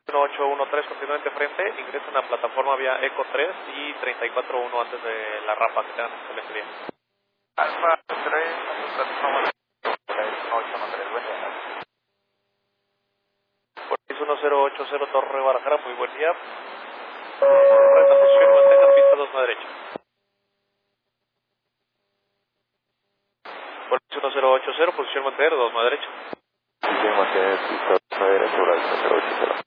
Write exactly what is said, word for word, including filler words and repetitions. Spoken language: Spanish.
uno ocho uno tres continuamente frente, ingresan a plataforma vía Eco tres y treinta y cuatro uno antes de la rampa, que tengan excelente día. Alfa tres, plataforma uno ocho uno tres, buen día. uno cero ocho cero Torre Guadalajara, muy buen día. Correcta posición, mantengan pista dos a derecha. uno cero ocho cero, posición mantener dos a derecha. Posición mantener pista dos a derecha, cero ocho cero.